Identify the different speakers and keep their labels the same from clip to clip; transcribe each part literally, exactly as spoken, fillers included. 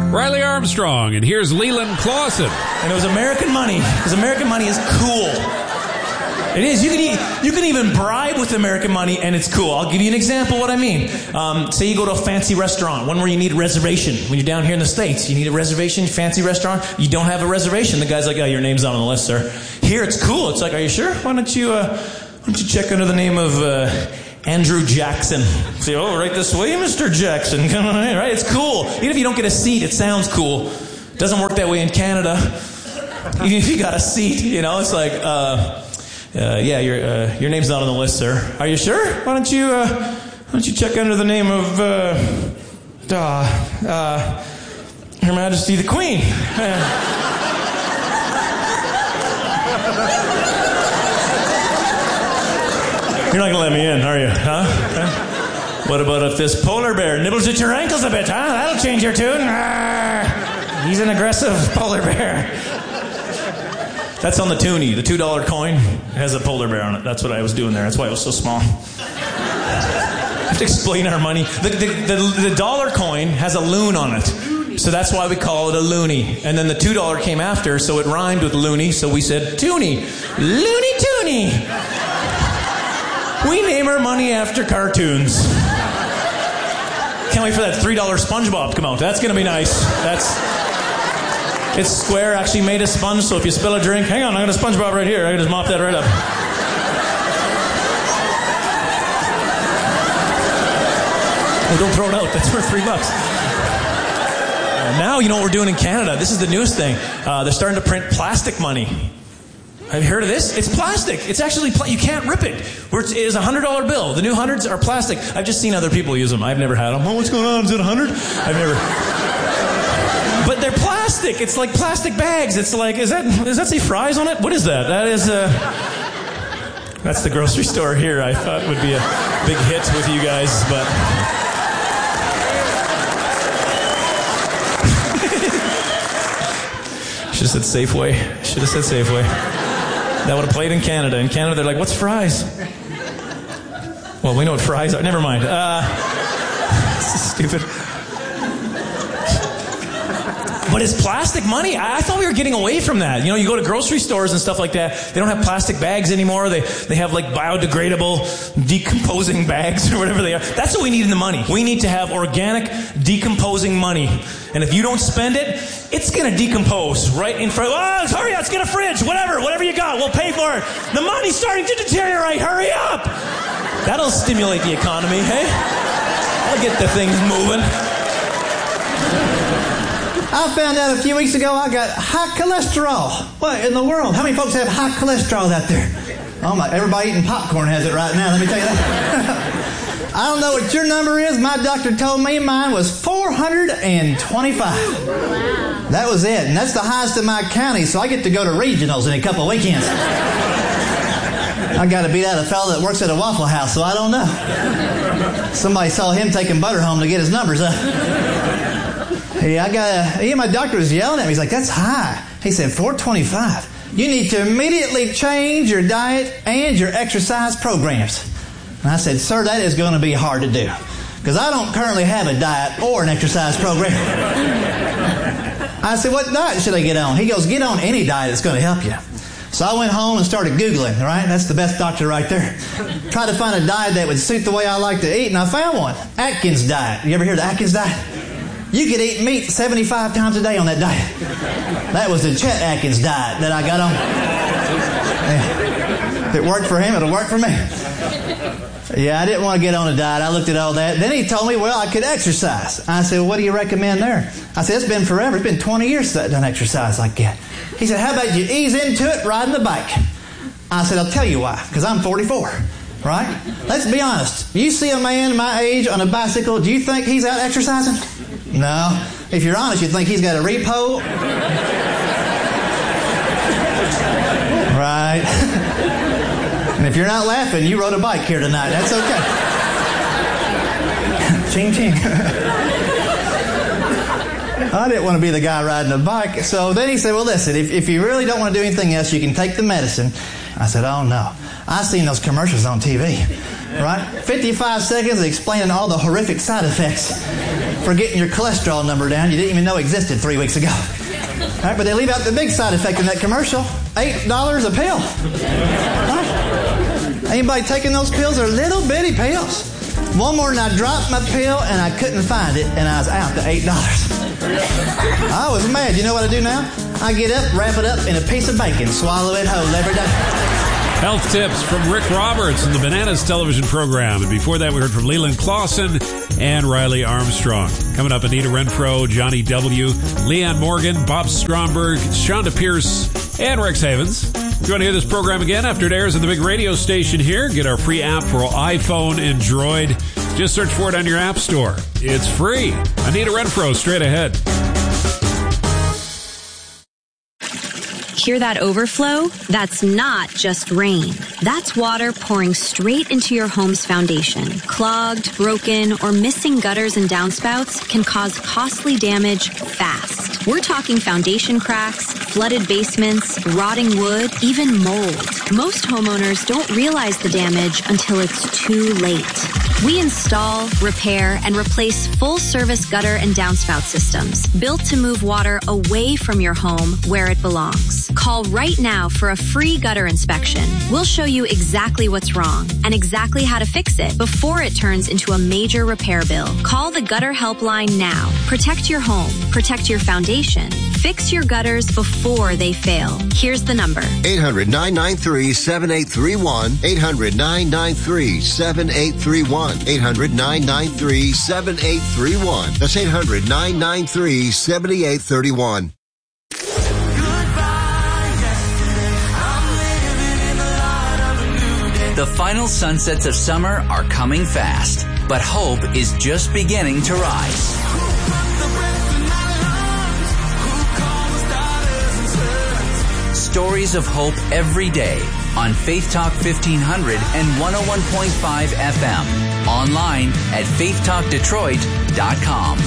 Speaker 1: Riley Armstrong, and here's Leland Clausen.
Speaker 2: And it was American money, because American money is cool. It is. You can eat, you can even bribe with American money, and it's cool. I'll give you an example of what I mean. Um, say you go to a fancy restaurant, one where you need a reservation. When you're down here in the States, you need a reservation, fancy restaurant. You don't have a reservation. The guy's like, oh, your name's not on the list, sir. Here, it's cool. It's like, are you sure? Why don't you, uh, why don't you check under the name of uh, Andrew Jackson? Say, oh, right this way, Mister Jackson. Come on, right? It's cool. Even if you don't get a seat, it sounds cool. It doesn't work that way in Canada. Even if you got a seat, you know, it's like, uh... Uh, yeah, your uh, your name's not on the list, sir. Are you sure? Why don't you uh, why don't you check under the name of uh, uh, uh, Her Majesty the Queen? Uh, You're not gonna let me in, are you? Huh? Huh? What about if this polar bear nibbles at your ankles a bit? Huh? That'll change your tune. Ah, he's an aggressive polar bear. That's on the toonie. The two dollar coin has a polar bear on it. That's what I was doing there. That's why it was so small. I have to explain our money. The, the, the, the dollar coin has a loon on it. So that's why we call it a loony. And then the two dollar came after, so it rhymed with loony, so we said toonie. Loony toonie. We name our money after cartoons. Can't wait for that three dollar SpongeBob to come out. That's going to be nice. That's... It's square, actually made of sponge, so if you spill a drink, hang on, I got a SpongeBob right here. I can just mop that right up. Oh, don't throw it out. That's worth three bucks. Uh, now you know what we're doing in Canada. This is the newest thing. Uh, they're starting to print plastic money. Have you heard of this? It's plastic. It's actually, pla- you can't rip it. It is a one hundred dollar bill. The new hundreds are plastic. I've just seen other people use them. I've never had them. Oh, what's going on? Is it one hundred? I've never... But they're plastic. It's like plastic bags. It's like, is that, does that say fries on it? What is that? That is, uh, that's the grocery store here. I thought would be a big hit with you guys, but. Should have said Safeway. Should have said Safeway. That would have played in Canada. In Canada, they're like, what's fries? Well, we know what fries are. Never mind. Uh, this is stupid. But it's plastic money. I, I thought we were getting away from that. You know, you go to grocery stores and stuff like that. They don't have plastic bags anymore. They they have like biodegradable, decomposing bags or whatever they are. That's what we need in the money. We need to have organic, decomposing money. And if you don't spend it, it's going to decompose right in front. Oh, hurry up! Let's get a fridge. Whatever, whatever you got, we'll pay for it. The money's starting to deteriorate. Hurry up! That'll stimulate the economy, hey? That'll get the things moving.
Speaker 3: I found out a few weeks ago I got high cholesterol. What in the world? How many folks have high cholesterol out there? Oh my, everybody eating popcorn has it right now, let me tell you that. I don't know what your number is. My doctor told me mine was four hundred twenty-five. Wow. That was it. And that's the highest in my county, so I get to go to regionals in a couple of weekends. I got to beat out a fellow that works at a Waffle House, so I don't know. Somebody saw him taking butter home to get his numbers up. Yeah, I got. Yeah, my doctor was yelling at me. He's like, "That's high." He said, four twenty-five. You need to immediately change your diet and your exercise programs. And I said, "Sir, that is going to be hard to do because I don't currently have a diet or an exercise program." I said, "What diet should I get on?" He goes, "Get on any diet that's going to help you." So I went home and started Googling. Right, that's the best doctor right there. Tried to find a diet that would suit the way I like to eat, and I found one: Atkins diet. You ever hear of the Atkins diet? You could eat meat seventy-five times a day on that diet. That was the Chet Atkins diet that I got on. Yeah. If it worked for him, it'll work for me. Yeah, I didn't want to get on a diet. I looked at all that. Then he told me, well, I could exercise. I said, well, what do you recommend there? I said, it's been forever. It's been twenty years since I've done exercise like that. He said, how about you ease into it riding the bike? I said, I'll tell you why. Because I'm forty-four. Right? Let's be honest. You see a man my age on a bicycle, do you think he's out exercising? No. If you're honest, you think he's got a repo. Right. And if you're not laughing, you rode a bike here tonight. That's okay. Ching, ching. I didn't want to be the guy riding a bike. So then he said, well, listen, if, if you really don't want to do anything else, you can take the medicine. I said, oh, no. I've seen those commercials on T V. Right? fifty-five seconds explaining all the horrific side effects for getting your cholesterol number down you didn't even know existed three weeks ago. All right, but they leave out the big side effect in that commercial. eight dollars a pill. Right? Anybody taking those pills? They're little bitty pills. One morning I dropped my pill and I couldn't find it and I was out to eight dollars. I was mad. You know what I do now? I get up, wrap it up in a piece of bacon, swallow it whole every day.
Speaker 1: Health tips from Rick Roberts in the Bananas television program. And before that, we heard from Leland Clausen and Riley Armstrong. Coming up, Anita Renfro, Johnny W., Leon Morgan, Bob Stromberg, Shonda Pierce, and Rex Havens. If you want to hear this program again after it airs at the big radio station here, get our free app for iPhone and Droid. Just search for it on your app store. It's free. Anita Renfro, straight ahead.
Speaker 4: Hear that overflow? That's not just rain. That's water pouring straight into your home's foundation. Clogged, broken, or missing gutters and downspouts can cause costly damage fast. We're talking foundation cracks, flooded basements, rotting wood, even mold. Most homeowners don't realize the damage until it's too late. We install, repair, and replace full-service gutter and downspout systems built to move water away from your home where it belongs. Call right now for a free gutter inspection. We'll show you exactly what's wrong and exactly how to fix it before it turns into a major repair bill. Call the Gutter Helpline now. Protect your home. Protect your foundation. Fix your gutters before they fail. Here's the number.
Speaker 5: eight hundred, nine nine three, seven eight three one. eight hundred, nine nine three, seven eight three one. eight hundred, nine nine three, seven eight three one. That's eight hundred, nine nine three, seven eight three one.
Speaker 6: The final sunsets of summer are coming fast, but hope is just beginning to rise. Stories of hope every day on Faith Talk fifteen hundred and one oh one point five F M. Online at faith talk detroit dot com.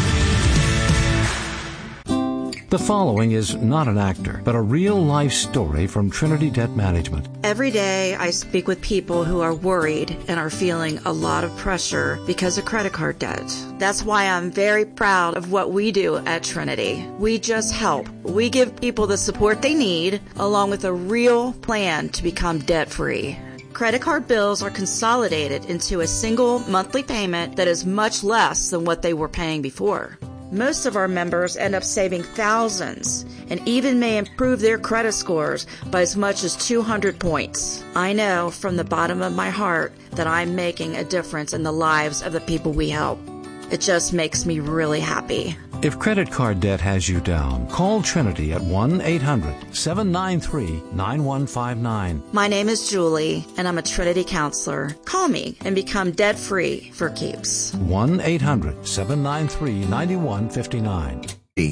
Speaker 7: The following is not an actor, but a real-life story from Trinity Debt Management.
Speaker 8: Every day I speak with people who are worried and are feeling a lot of pressure because of credit card debt. That's why I'm very proud of what we do at Trinity. We just help. We give people the support they need, along with a real plan to become debt-free. Credit card bills are consolidated into a single monthly payment that is much less than what they were paying before. Most of our members end up saving thousands and even may improve their credit scores by as much as two hundred points. I know from the bottom of my heart that I'm making a difference in the lives of the people we help. It just makes me really happy.
Speaker 7: If credit card debt has you down, call Trinity at one eight hundred, seven nine three, nine one five nine.
Speaker 8: My name is Julie, and I'm a Trinity counselor. Call me and become debt-free for keeps.
Speaker 7: one eight hundred, seven nine three, nine one five nine.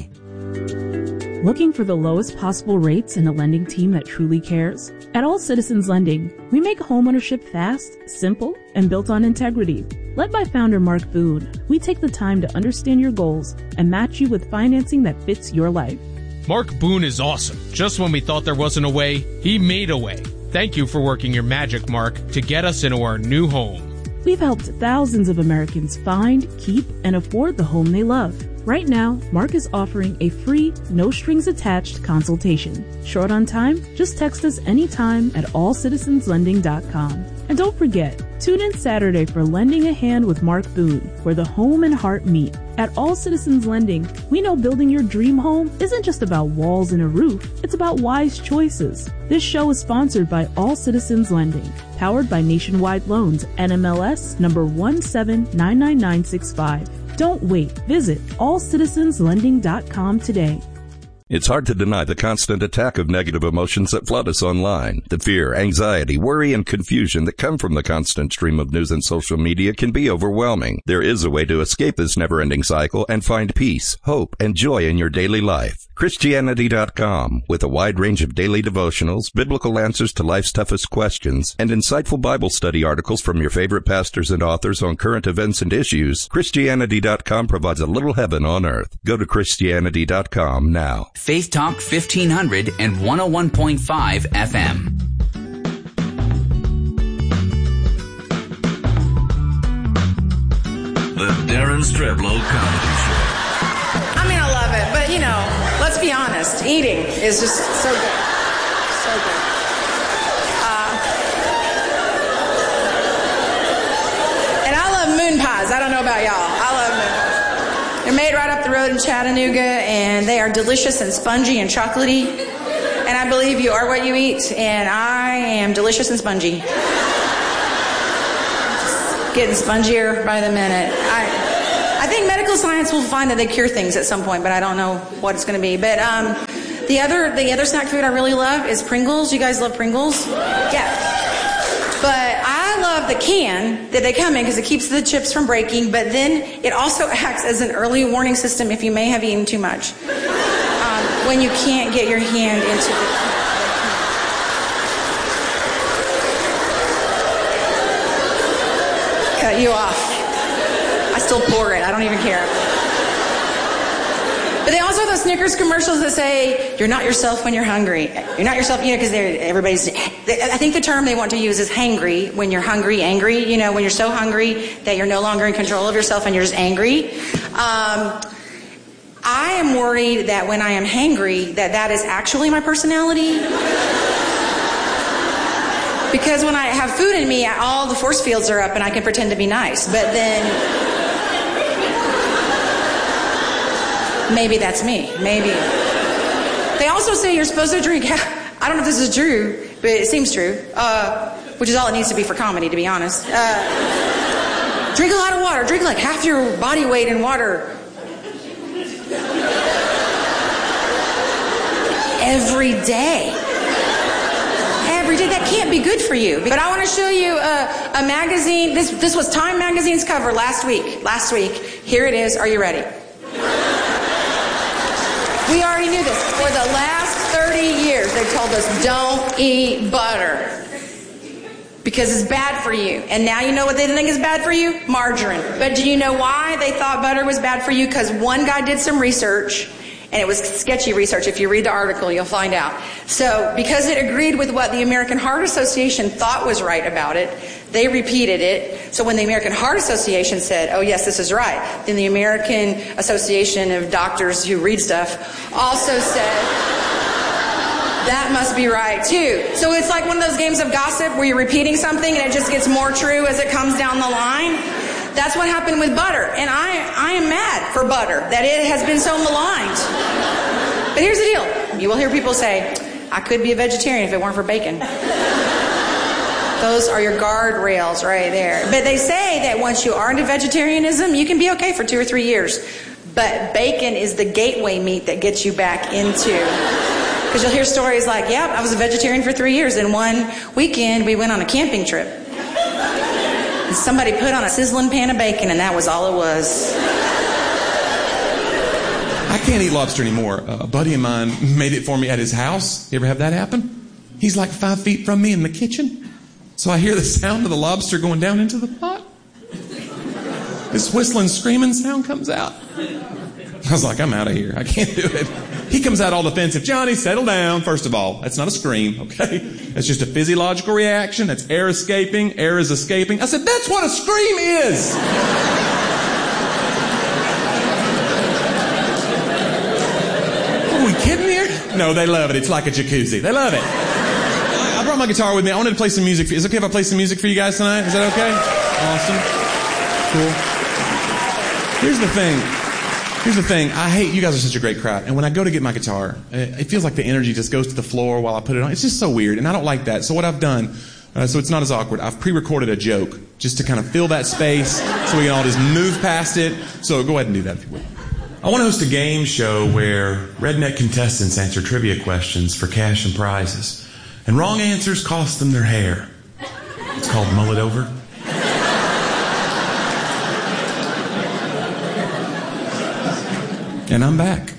Speaker 9: Looking for the lowest possible rates and a lending team that truly cares? At All Citizens Lending, we make homeownership fast, simple, and built on integrity. Led by founder Mark Boone, we take the time to understand your goals and match you with financing that fits your life.
Speaker 10: Mark Boone is awesome. Just when we thought there wasn't a way, he made a way. Thank you for working your magic, Mark, to get us into our new home.
Speaker 9: We've helped thousands of Americans find, keep, and afford the home they love. Right now, Mark is offering a free, no-strings-attached consultation. Short on time? Just text us anytime at all citizens lending dot com. And don't forget, tune in Saturday for Lending a Hand with Mark Boone, where the home and heart meet. At All Citizens Lending, we know building your dream home isn't just about walls and a roof. It's about wise choices. This show is sponsored by All Citizens Lending, powered by Nationwide Loans, N M L S number one seven nine nine nine six five. Don't wait. Visit all citizens lending dot com today.
Speaker 11: It's hard to deny the constant attack of negative emotions that flood us online. The fear, anxiety, worry, and confusion that come from the constant stream of news and social media can be overwhelming. There is a way to escape this never-ending cycle and find peace, hope, and joy in your daily life. Christianity dot com, with a wide range of daily devotionals, biblical answers to life's toughest questions, and insightful Bible study articles from your favorite pastors and authors on current events and issues, Christianity dot com provides a little heaven on earth. Go to Christianity dot com now.
Speaker 6: Faith Talk fifteen hundred and one oh one point five F M.
Speaker 12: The Darren Lauren Streblow Comedy Show.
Speaker 13: I mean, I love it, but you know, let's be honest. Eating is just so good. So good. Uh, and I love moon pies. I don't know about y'all. I love moon pies. They're made right up the road in Chattanooga, and they are delicious and spongy and chocolatey. And I believe you are what you eat, and I am delicious and spongy. Just getting spongier by the minute. I... I think medical science will find that they cure things at some point, but I don't know what it's going to be. But um, the other the other snack food I really love is Pringles. You guys love Pringles? Yeah. But I love the can that they come in because it keeps the chips from breaking, but then it also acts as an early warning system if you may have eaten too much. Um, when you can't get your hand into the... Cut you off. I still pour it. I don't even care. But they also have those Snickers commercials that say, you're not yourself when you're hungry. You're not yourself, you know, because everybody's... I think the term they want to use is hangry, when you're hungry, angry. You know, when you're so hungry that you're no longer in control of yourself and you're just angry. Um, I am worried that when I am hangry, that that is actually my personality. Because when I have food in me, all the force fields are up and I can pretend to be nice. But then... maybe that's me. Maybe. They also say you're supposed to drink... I don't know if this is true, but it seems true. Uh, which is all it needs to be for comedy, to be honest. Uh, drink a lot of water. Drink like half your body weight in water. Every day. Every day. That can't be good for you. But I want to show you a, a magazine. This, this was Time Magazine's cover last week. Last week. Here it is. Are you ready? We already knew this. For the last thirty years, they told us, don't eat butter. Because it's bad for you. And now you know what they think is bad for you? Margarine. But do you know why they thought butter was bad for you? Because one guy did some research, and it was sketchy research. If you read the article, you'll find out. So, because it agreed with what the American Heart Association thought was right about it, they repeated it. So when the American Heart Association said, oh yes, this is right, then the American Association of Doctors Who Read Stuff also said, that must be right too. So it's like one of those games of gossip where you're repeating something and it just gets more true as it comes down the line. That's what happened with butter. And I, I am mad for butter, that it has been so maligned. But here's the deal. You will hear people say, I could be a vegetarian if it weren't for bacon. Those are your guardrails right there. But they say that once you are into vegetarianism, you can be okay for two or three years. But bacon is the gateway meat that gets you back into. Because you'll hear stories like, yep, I was a vegetarian for three years. And one weekend, we went on a camping trip. And somebody put on a sizzling pan of bacon, and that was all it was.
Speaker 14: I can't eat lobster anymore. Uh, a buddy of mine made it for me at his house. You ever have that happen? He's like five feet from me in the kitchen. So I hear the sound of the lobster going down into the pot. This whistling, screaming sound comes out. I was like, I'm out of here. I can't do it. He comes out all defensive. Johnny, settle down. First of all, that's not a scream, okay? That's just a physiological reaction. That's air escaping. Air is escaping. I said, that's what a scream is. Are we kidding here? No, they love it. It's like a jacuzzi. They love it. I brought my guitar with me. I wanted to play some music for you. Is it okay if I play some music for you guys tonight? Is that okay? Awesome. Cool. Here's the thing. Here's the thing. I hate, you guys are such a great crowd. And when I go to get my guitar, it feels like the energy just goes to the floor while I put it on. It's just so weird. And I don't like that. So what I've done, uh, so it's not as awkward, I've pre-recorded a joke just to kind of fill that space so we can all just move past it. So go ahead and do that if you will.
Speaker 15: I want to host a game show where redneck contestants answer trivia questions for cash and prizes. And wrong answers cost them their hair. It's called Mull It Over.
Speaker 14: And I'm back.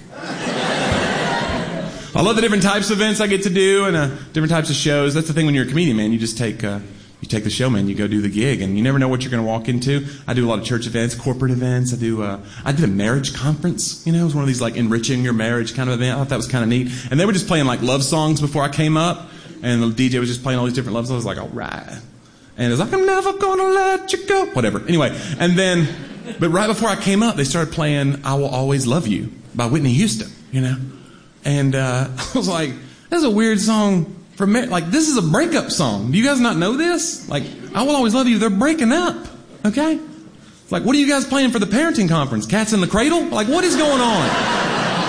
Speaker 14: I love the different types of events I get to do and uh, different types of shows. That's the thing when you're a comedian, man. You just take uh, you take the show, man. You go do the gig, and you never know what you're going to walk into. I do a lot of church events, corporate events. I do. Uh, I did a marriage conference. You know, it was one of these like enriching your marriage kind of event. I thought that was kind of neat. And they were just playing like love songs before I came up, and the D J was just playing all these different love songs. I was like, all right. And it was like, I'm never gonna let you go. Whatever. Anyway, and then But right before I came up, they started playing I Will Always Love You by Whitney Houston, you know? And uh, I was like, that's a weird song for mar- like, this is a breakup song. Do you guys not know this? Like, I Will Always Love You, they're breaking up, okay? Like, what are you guys playing for the parenting conference? Cats in the Cradle? Like, what is going on?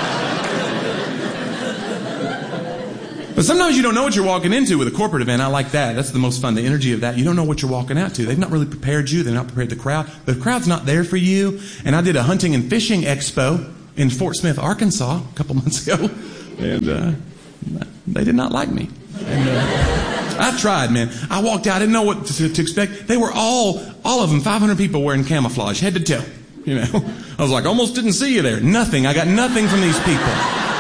Speaker 14: But sometimes you don't know what you're walking into with a corporate event. I like that. That's the most fun, the energy of that. You don't know what you're walking out to. They've not really prepared you. They've not prepared the crowd. The crowd's not there for you. And I did a hunting and fishing expo in Fort Smith, Arkansas a couple months ago. And uh, they did not like me. And, uh, I tried, man. I walked out. I didn't know what to, to expect. They were all, all of them, five hundred people wearing camouflage, head to toe. You know, I was like, almost didn't see you there. Nothing. I got nothing from these people.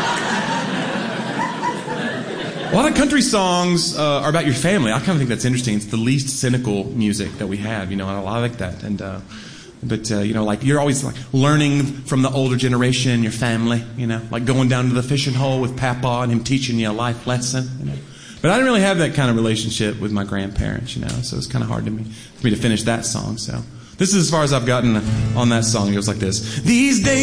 Speaker 14: A lot of country songs uh, are about your family. I kind of think that's interesting. It's the least cynical music that we have, you know, and I like that. And uh, but uh, you know, like you're always like learning from the older generation, your family, you know, like going down to the fishing hole with Papa and him teaching you a life lesson. You know? But I didn't really have that kind of relationship with my grandparents, you know, so it's kind of hard to me for me to finish that song. So this is as far as I've gotten on that song. It goes like this: These days.